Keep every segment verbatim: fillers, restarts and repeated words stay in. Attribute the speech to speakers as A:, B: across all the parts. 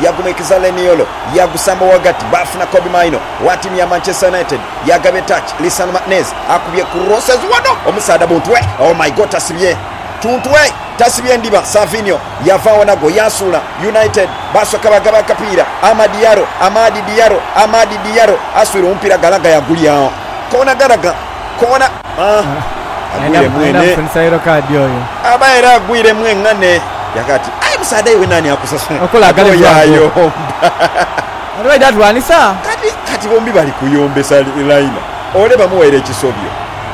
A: yagumekeza Leniolo yagusamba wagati bafuna Kobe Maino wa timu ya Manchester United yagabe touch Lisandro Martinez akubye crosses wano omusada buntwe oh my god tasibye tuntwe tasibye ndiba Savinho yavawo nago yasula United basoka bagaba kapira Amadi Diallo Amadi Diallo Amadi Diallo aswira ompira galaga yagulya kona galaga kona ah agwire mwene
B: funsairo kadi oyo
A: abaera agwire mwengane yakati ai musada iwe nani akusasuna
B: okola gale
A: yayo
B: alwa that one isa
A: kati kati bombi bali kuyombesa line ole bamuwaire kisobyo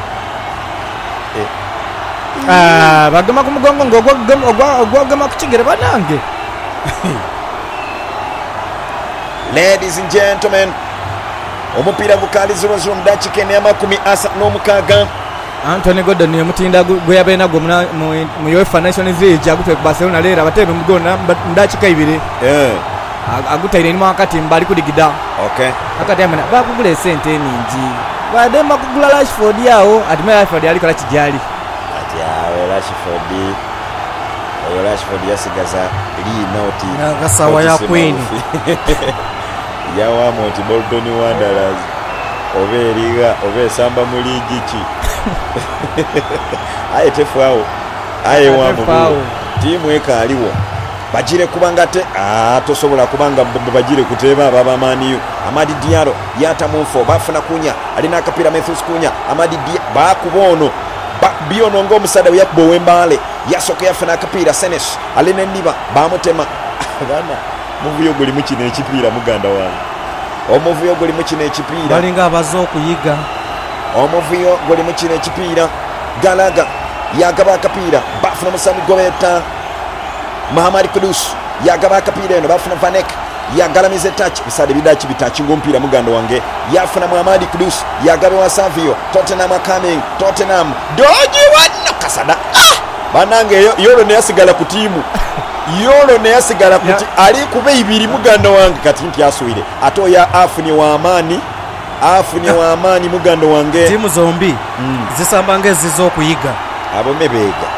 B: eh ah bagama kumugongo ngogwa ogwa ogwa gama kuchigere banange
A: ladies and gentlemen omupira gukali zero zero mdachike ne makumi asa no mukaga
B: Anthony Gordon yemutinda guyabena go mu UEFA Nations League agutwe ku Barcelona lera batebe mugona ndachika ibiri
A: eh
B: agutaire ni makati mbali kudigida
A: okay
B: akati amana bakugula sente ningi bade makugula Rashford yao adima Rashford aliko la kijali
A: ati yawe Rashford oyo Rashford yasigaza li noti
C: gasawa ya Queen
A: yawa moti Bolton Wanderers overiga ove samba muligi ki aye tefao aye wa mu timu ekaliwo bajire kubanga te ah tosobola kubanga bajire kuteba baba maniyo Amadi Diallo yata munfo bafuna kunya alina akapira Memphis kunya Amadi Diallo bakubono ba biono ngo musada yakubo wembale yasoka yafuna akapira Senes alina ndiba bamutema bana muvuyo guli mukine ekipira muganda wange omuvuyo guli mukine ekipira
C: balinga abazo kuyiga
A: omuvuyo guli mukine ekipira Galaga yagaba akapira bafuna Musami Gobeta Mahamari Kudus yagaba akapira eno bafuna Vanek yagalamize touch bisade bidachi bitachi ngompira muganda wange yafuna Muhammad Kudus yagabe wa Savio Tottenham coming Tottenham doji wano kasada ah! banange yoro ne yasigala ku timu yoro ne yasigala kuti ali kube ibiri muganda wange kati nti aswire ato ya afuni wa amani afuni wa amani muganda wange
C: timu zombi mm. zisambange zizo kuyiga
A: abo mebega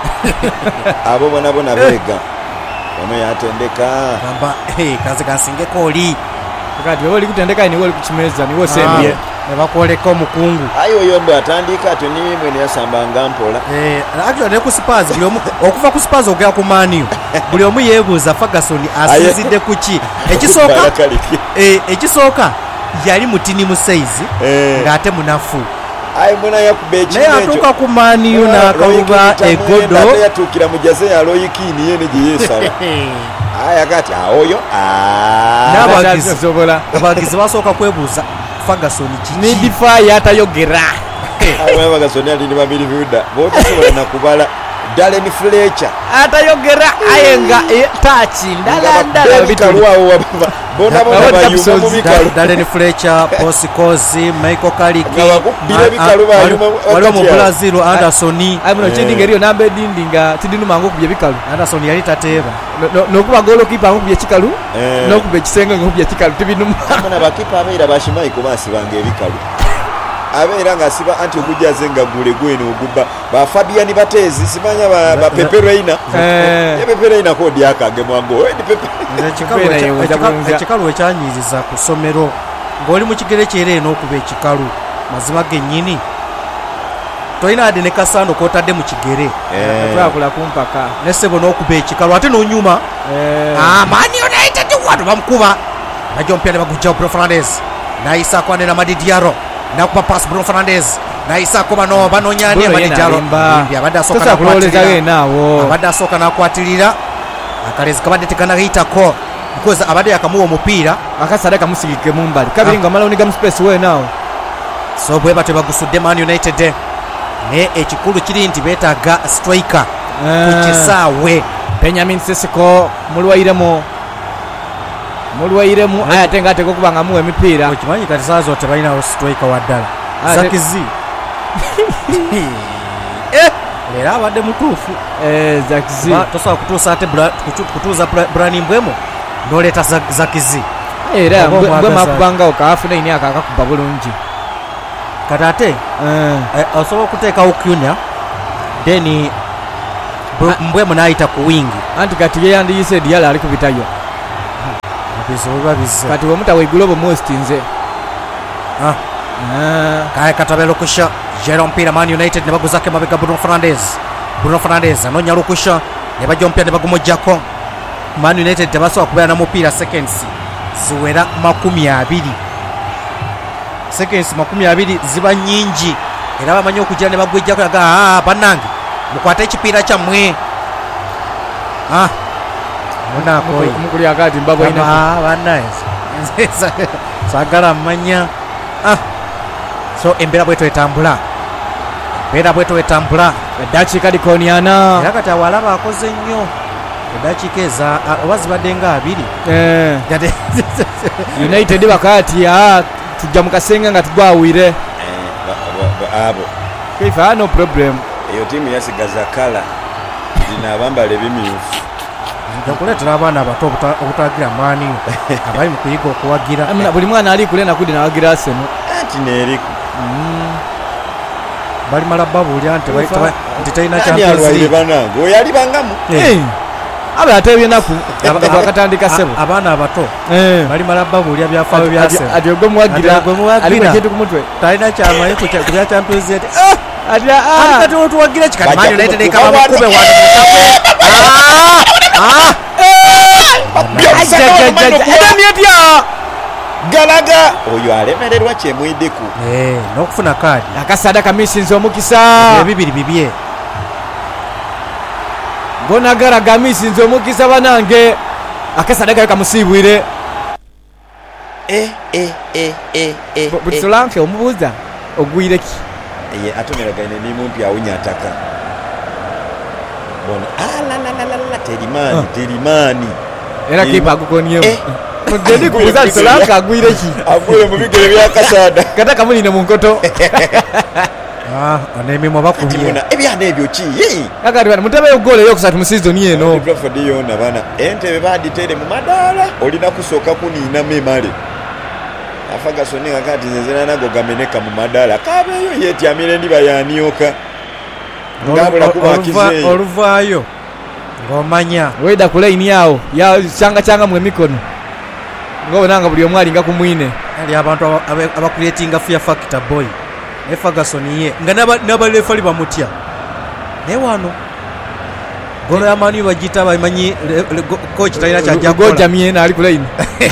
A: abo bona bona bega ono yatendeka
C: namba hey kazi kasinge koli
B: kati wali kutendeka ni wali kuchimeza ni wosembye
C: ne bakoleka omukungu
A: ayo yondo atandika to ni mwene yasambanga mpola
C: eh actually ne ku Spurs buli omu okuva ku Spurs ogya ku Manu buli omu yebuza Ferguson asizide kuki ekisoka eh ekisoka yali mutini mu size ngate munafu
A: ai mwana yakubechi
C: nejo naye atuka ku Manu na kaluba egodo
A: yatukira mujaze ya Loyikini yene giyesala aya kati aoyo ah
C: nabagizi zobola abagizi basoka kwebuza Ferguson chichi
B: ni defy atayogera
A: ayo Ferguson ali ni babiri biuda bote sobola nakubala Darren Fletcher
B: atayogera ayenga touch ndala ndala
A: bikalwa wababa bona bona bayuma mu bikalu
C: Darren Fletcher Posikozi Michael Carrick
A: bile bikalu bayuma
C: wali mu Brazil Anderson
B: ai muno chindinga riyo nambe dindinga tidinu mango kubye bikalu
C: Anderson yali tateba
B: no kuba golo kipa ngo kubye chikalu no kubye kisenga ngo kubye chikalu tibinu
A: mwana bakipa abeera bashimai kubasi bange bikalu abeera nga siba anti okujaze nga gule gwene ogubba ba Fabian Batezi sibanya ba, ba Pepe Reina eh ya Pepe Reina kodi akage mwango we ni Pepe
C: ekikalu ekyanyiziza ku somero ngoli mu kigere kyere eno okuba ekikalu mazima gennyini toina ade ne kasando kotadde mu kigere
B: twakula kumpaka
C: nesebo n'okuba ekikalu ate n'onyuma ah Man United watu bamkuba najjo mpya ne bagujja Bruno Fernandes naisa kwa nena Amadi Diallo na kupa pass Bruno Fernandes na isa ko bano banonyani Amadi Diallo mbya bada soka na
B: kwatilira nawo
C: bada soka na kwatilira akalezi kabade tekana hita ko because abade yakamuwa omupira
B: akasadaka musigike mumbali kabiri nga mala oniga mu space we nawo
C: so bwe bate bagusudde Man United ne ekikulu kiri nti betaga striker kukisawe
B: Benjamin Sisiko mulwairemo mulwairemo ayatenga ateko kubanga muwe mipira
C: okimanyi kati saa zote balina striker waddala Zakizi eh lera abadde mutuufu
B: eh Zakizi
C: tosobola kutuusa ate kutuuza Brani Mbwemo noleta Zakizi
B: era Mbwemo akubanga okafuna ini akakakuba bulungi
C: kati ate eh osobola okuteeka Okunya then Mbwemo naayita ku wingi
B: anti kati yeyandiyise Diallo ali kubitayo
C: bizo babizo
B: kati wemutawe global most nze
C: ah kaya katabe lukusha Jero mpira Man United ne baguzake mabega Bruno Fernandes Bruno Fernandes anonya lukusha ne bajja mpira ne bagumujjako Man United tebasobola kubeera na mupiira seconds ziwera makumi abiri seconds makumi abiri ziba nyingi era bamanyi okugira ne bagwejjako yaga ah bannange mukwate ekipiira kyammwe ah muna koi
B: mukuli akati mbabo ina
C: ah bannange sagala manya ah so embeera bweto etambula embeera bweto etambula
B: eddakiika likoniana
C: era kati awalaba akoze nnyo eddakiika eza oba zibadde nga abiri
B: United bakati ah tujja mu kasenga nga tugwawire
A: abo
B: kifa no problem
A: eyo tiimu yasigaza kala zina abambala ebimyufu
C: nkuleetera abaana abato obutawagira maani abali mu kuyiga okuwagira
B: buli mwana ali kule nakudi nawagira Arsenal
A: anti neeriku
C: balimala babuulya nti talina
A: kyalwange oyo alibangamu
B: aba atebye naku bakatandika sebo
C: abaana abato balimala babuulya byafaayo bya Arsenal
B: ati ogwo muwagira alina kintu ku mutwe
C: talina kyamayi ku bya Champions League
B: ati ah
C: kati otuwagira kikati Man United ekaba mukube wano ah
B: ah
A: Galaga oyo alemererwa kyemwiddeku
C: eh n'okufuna kaadi
B: akasada kamisinzo omukisa
C: ebibiri bibye
B: gonagara gamisinzo omukisa banange akasada kayo kamusibwire
A: eh eh eh eh eh
B: butsolanke omubuuza ogwire ki
A: ye atomeragane ni mumpi awunyataka bona ala la la la terimani terimani
B: era kipa gukoniyo mudedi kubuza butsolanke agwire ki
A: agwire mu bigere bya kasada
B: kata kamulina mu nkoto
C: ah anemimo bakubye
A: tibona ebyana ebyo ki yi
B: akati bana mutabe ogole yo kusatu mu season yeno
A: Bradford yona bana entebe baditere mu madala olina kusoka kunina memale afagasoni akati zezena nago gameneka mu madala kabeyo yeti amire ndiba yanioka ngabula kubakize
C: oluvayo ngomanya
B: weda ku line yawo ya changa changa mu emikono ngobonanga buli omwali nga kumwine
C: ali abantu abakuletinga fear factor boy ne Ferguson ye nga naba refali bamutya ne wano golo ya mani bagita bamanyi coach tayina kya
B: goja miena ali ku line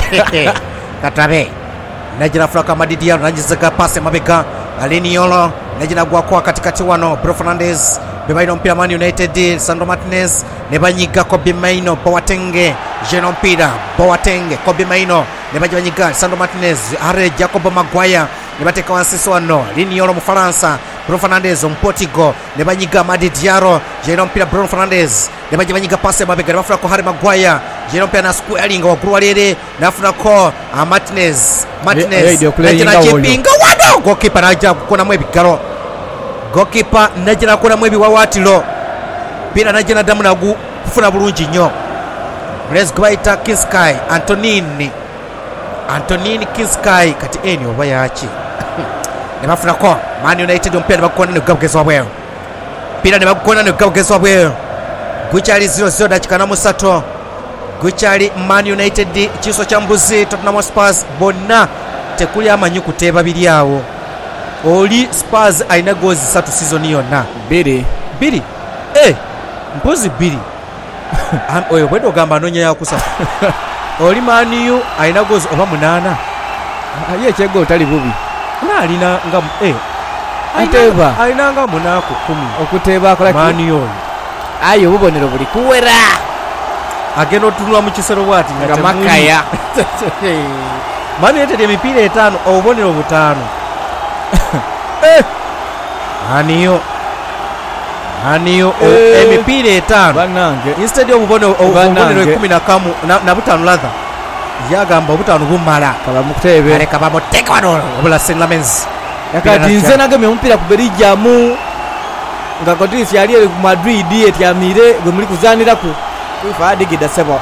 C: katabe najira fraka madidia najizaka passe mabega Aliniolo najira gwa kwa katikati wano Bruno Fernandes bebaino mpira Man United Sandro Martinez nebanyiga Kobe Maino Boateng Jeno mpira Boateng Kobe Maino nebanyiga Sandro Martinez are Jacob Maguire nebateka wansi wano Aliniolo mu Faransa Bruno Fernandes Portugal nebanyiga Madi Diaro Jeno mpira Bruno Fernandes nebanyiga passe mabega bafuna ko Harry Maguire Jeno mpira na squaring wa kurwalere nafuna ko Martinez Martinez najira jipinga wano goalkeeper naja kukona mwe bigaro goalkeeper najira kukona mwe biwawatilo pira najira damu nagu kufuna bulungi nnyo Blaise Gwaita Kinsky Antonini Antonini Kinsky kati eni oba yaki ne bafuna ko Man United mpira bakona ne gabugezwa bweyo pira ne bakona ne gabugezwa bweyo guchali zero zero dakika na musato guchali Man United chiso cha mbuzi Tottenham Spurs bonna tekuli amanyi kuteba bili awo oli Spurs aina gozi satu season yonna
B: biri
C: biri eh mbuzi biri am oyo bwedo gamba nonya yakusa oli Man U aina gozi oba munana
B: ye chego tali bubi
C: na alina nga eh
B: ateba
C: aina nga munako kumi
B: okuteba akola
C: Man U
B: ayo bubonero buli kuwera
C: ageno tulwa mu kisero bwati
B: nga makaya
C: Man United emipira etano obubonero butano eh aniyo aniyo emipira etano
B: banange
C: instead obubonero obubonero kumi na kamu na butano ladha yagamba obutano bumala
B: kaba mukutebe
C: aleka bamuteka wano obula Senlamens
B: yakati nze nagemye omupira ku Belgium nga Cotis yali ku Madrid etyamire gwe muri kuzaniraku ifa digida sebo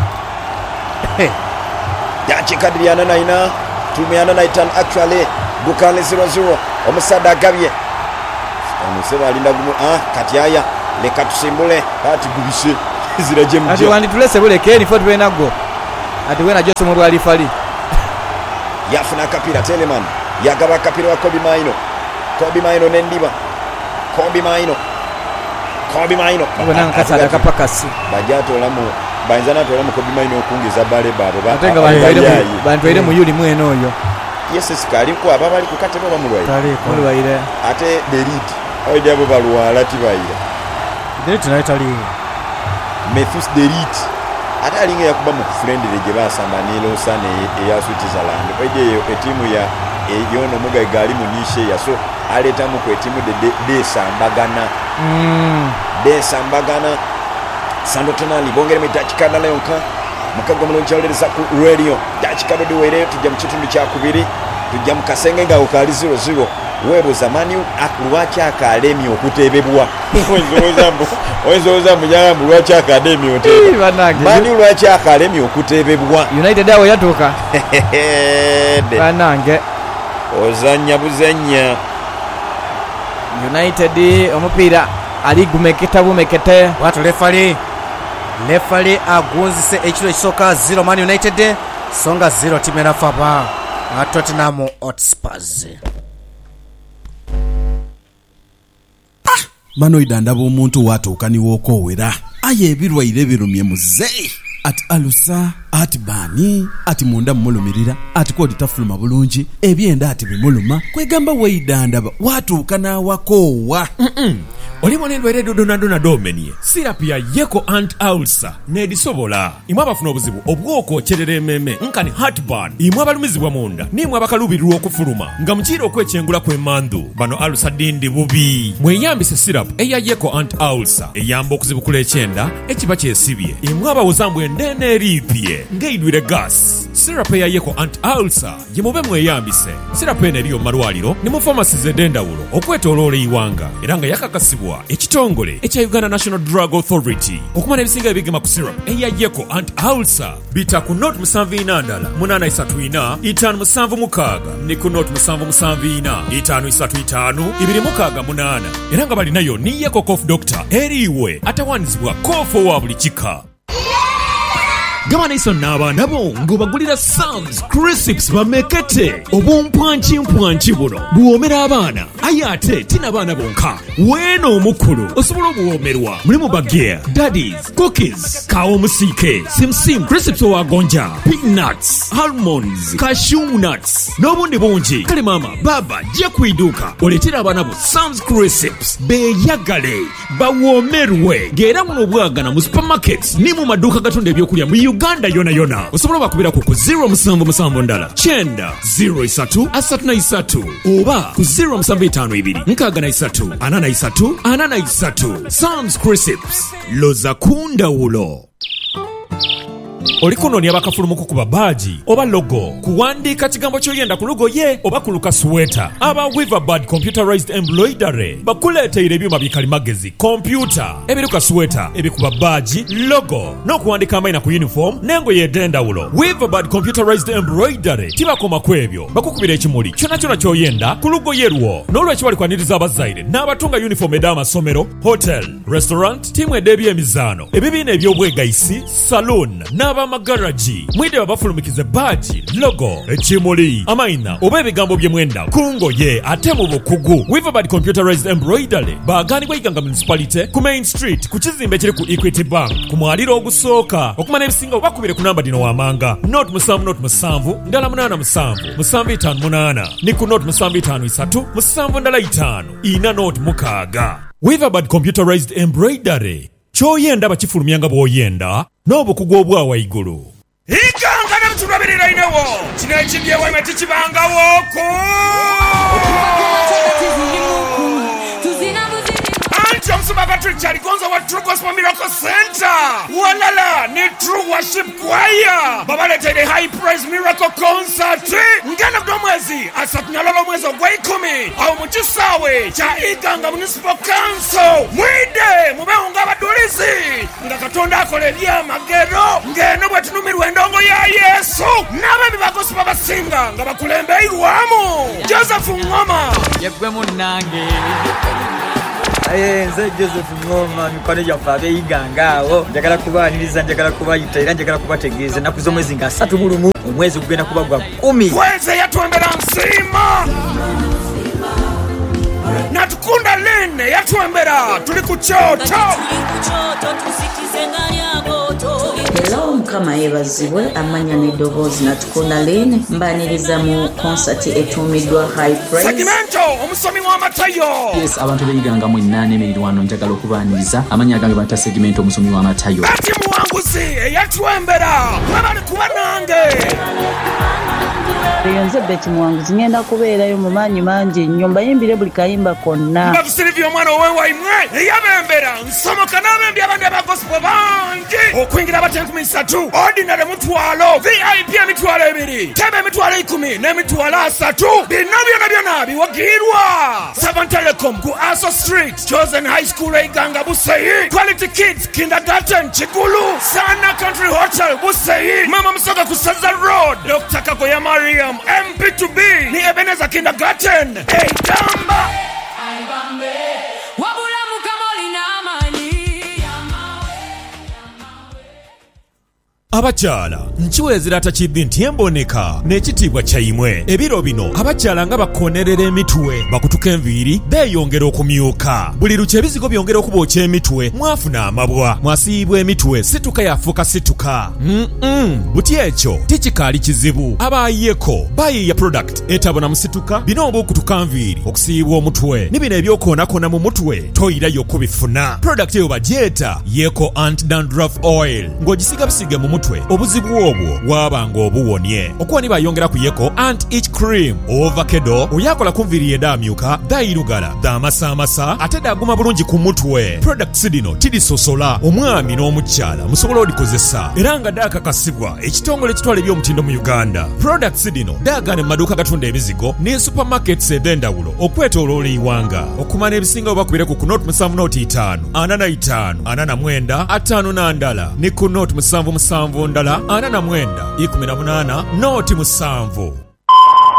A: yakikadiri yana naina tumyana naitan actually gukane zero zero omusada agabye omuseba alinda gumu ah kati aya leka tusimbule kati gubise ziraje mujje
B: ati wandi tulese bule keni fo tubenago ati wena Jose mu bwali fali
A: yafuna akapira Teleman yagaba akapira wa Kobe Maino Kobe Maino nendiba Kobe Maino Kobe Maino
B: ubona nkasala kapakasi
A: bajato lamu banzana to lamu Kobe Maino okungiza bale babo
B: batenga bantu bantu ile mu yuli mweno oyo
A: yes sikali ko ababali kukate baba mulwaire
B: kale ko mulwaire
A: ate delete oyo dabo balwala tibaira
C: delete na itali
A: Memphis delete ate alinga yakuba mu friendly gye basamba nilo sane eya Switzerland oyo etimu ya eyono muga gali munishe ya so aleta mu kwetimu de de sambagana
B: mm
A: de sambagana Sando Tonali bongere mitachikana leyonka mukago mulonja olereza ku radio dachikado diwere tujja mu kitundu kya kubiri tujja mu kasenge nga ukali zero zero webo zamani akulwachi akademi okutebebwa ozoza mbo ozoza mujala mu lwachi akademi otebebwa mani lwachi akademi okutebebwa
B: United awo yatoka banange
A: ozanya buzanya
B: United omupira ali gumeketa bumekete
C: watu refali refali agunzise ekiro kisoka zero Man United songa zero timera faba Tottenham Hotspurs.
D: Mano idandaba omuntu watuukaniwa okowera aye ebirwaire birumye muzeyi ati alusa ati bani ati munda mmulumirira ati kodi tafuluma bulungi ebyenda ati bimuluma kwegamba weidandaba watuukana wakowa
E: mm oli mwanendwere dodonadona domenie sirapi ya yeko ant ulcer nedisobola imwe abafuna obuzibu obwokwokyerera ememe nkani heartburn imwe abalumizibwa munda nimwe abakalubirwa okufuluma nga mukiira okwekyengula kw'emmandu bano ulcer dindi bubi mweyambise sirapu eya yeko ant ulcer eyamba okuzibukula ekyenda ekiba kyesibye imwe abawozambwa endene eriipye ng'eidwire gas sirapu eya yeko ant ulcer gye mube mweyambise sirapu eno eriyo mu malwaliro ne mu famasizi ed'endawulo okwetooloola iwanga era nga yakakasibwa ekitongole ekya Uganda National Drug Authority okumala ebisinga ebigema ku syrup eya yeko ant ulcer bita ku note musanvu ina ndala munana isatu ina itanu musanvu mukaaga ne ku note musanvu musanvu ina itanu isatu itanu ibiri mukaaga munana era nga balinayo ni yeko cough doctor eriwe atawanizibwa kofu wa buli kika. Gama naiso n'abaana bo ng'obagulira Sam's Crisps bamekete obumpwanki mpwanki buno buwomera abaana aye ate tina baana bonka weeno omukulu osobola obuwomerwa mulimu bageya daddies cookies kawo musike simsim Crisps owagonja peanuts almonds cashew nuts n'obundi bungi kale maama baba jja kwiduuka oleetera abaana bo Sam's Crisps beeyagale bawomerwe ng'era muno obwagana mu supermarkets ni mu maduuka gatunda ebyokulya mu Uganda yona yona osobola bakubira ku zero musanvu musanvu ndala kyenda zero isatu asatu na isatu oba ku zero musanvu itaano ibiri nkaaga na isatu ana na isatu ana na isatu. Sam's Crisps loza kundawulo. Olikononya bakafulumu kukuba baji oba logo kuwandika kigambo kyoyenda ku logo ye oba kuluka sweta aba Weaverbird computerized embroidery bakuleetera ebyuma bikalimagezi computer ebiruka sweta ebikuba baji logo n'okuwandika amayina ku uniform n'engoye ed'endawulo. Weaverbird computerized embroidery tibakoma ku ebyo bakukubira ekimuli kyonna kyonna kyoyenda ku logo yerwo n'olwekyo bali kwaniriza abazaire n'abatunga uniform ed'amasomero hotel restaurant timu ed'ebyemizaano ebibiina eby'obwegayisi saloon n'aba magaraji mwide babafulumikize baji logo ekimuli amayina oba ebigambo bye mwenda kungoye ate mu bukugu. Weaverbird computerized embroidery baaganibwa Iganga municipality ku main street ku kizimbe kiri ku Equity Bank ku mwaliro ogusooka. okumana ebisinga bakubire ku namba dino wamanga note musanvu note musanvu ndala munana musanvu musanvu itaano munana ni ku note musanvu itaano isatu musanvu ndala itaano ina note mukaaga. Weaverbird computerized embroidery kyoyenda bakifulumyanga bw'oyenda n'obukugu obwawa igulu. Iganga ne mutulabirira inewo kino ekibyewo ime tikibangawoko anti omusumba Patrick aligonza wa True Gospel Miracle Center walala ni True Worship Choir babaletere High Praise Miracle Concert ngena kudo mwezi asatu na lolo mwezi ogw'ikumi awo mu kisaawe kya Iganga Municipal Council mwide mubeunga abadulizi nga Katonda akola ebyamagero ngeno bwe tunumirwa endongo ya Yesu n'ababi ba gospel basinga nga bakulembeirwamu Joseph Ngoma
B: yegwe munnange Eh, nze Joseph Ngoma mikwano gyaffe abeeyiganga awo njagala kubaaniriza njagala kubayita era njagala kubategeeza ennaku z'omwezi nga ssatu mu lumu omwezi gugenda kuba gwa kumi
E: kweze yatwembera nsima natukunda lene yatwembera tuli ku kyoto
F: Hello mukama yebazibwe amanya n'eddoboozi natukunda lene mbaaniriza mu konsati etuumiddwa High Praise
E: segimento omusomi w'amatayo.
G: Yes, abantu beyiganga mu nnaana emiriraano njagala okubaaniriza amanya gange bata segimento omusomi w'amatayo.
E: Bati muwanguzi eyatwembera mwebali kuba nange
H: Nze Beti Muwanguzi ngenda kubeerayo mu maanyi mangi nnyo mbayimbire buli kayimba konna.
E: Batusirivya omwana owewaimwe eyabembera nsomoka n'abembi abandi aba gospel bangi okwingira abate enkumi ssatu ordinary mutwalo V I P emitwalo ebiri tebe emitwalo ikumi n'emitwalo asatu bino byona byona biwagirwa Seven Telecom ku Aso Street Chosen High School Eiganga Buseyi Quality Kids Kindergarten Chigulu Sana Country Hotel Buseyi Mama Musoga ku Saza Road Doctor Kakoya Mariam M P two B ni Ebeneza Kindergarten Eigamba abakyala nkiweezera takiddi nti emboneka n'ekitiibwa kyayimwe ebiro bino abakyala nga bakonerera emitwe bakutuka enviiri beeyongera okumyuka buli lukya ebizigo byongera okubookya emitwe mwafuna amabwa mwasiibwa emitwe situka yafuuka situka mm buti ekyo tikikaali kizibu abaayeko bayiiya product etabona mu situka bino oba okutuka nviiri okusiibwa omutwe ni bino ebyokoonakoona mu mutwe toyirayo okubifuna product eyo bagyeta yeko anti dandruff oil ng'ogisiga bisige mu mutwe obuzibu obwo bwabanga obuwonye okuwani bayongera ku yeko ant itch cream ovakedo oyakola ku nviiri edamyuka dayirugala damasamasa ate daguma bulungi ku mutwe products dino tidisosola omwami n'omukyala musobola odikozesa era nga dakakasibwa ekitongole ekitwala ebyomutindo mu Uganda products dino dagana mu maduuka gatunda ebizigo ne supermarkets ed'endawulo okwetooloola iwanga okumana ebisinga obakubire ku note musanvu note itaano ana na itaano ana na mwenda ataano na ndala ne ku note musanvu musanvu ndala ana na mwenda ikumi na munaana nooti musanvu